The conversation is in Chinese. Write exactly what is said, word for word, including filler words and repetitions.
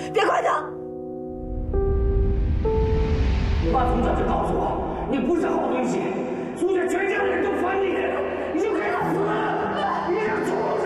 别管他！ 你爸从小就告诉我，你不是好东西，苏家全家人